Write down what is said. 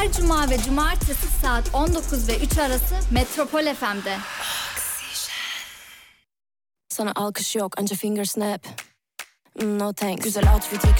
Her cuma ve cumartesi saat 19 ve 3 arası Metropol FM'de. Sana alkış yok, anca finger snap. No thanks. Güzel outfit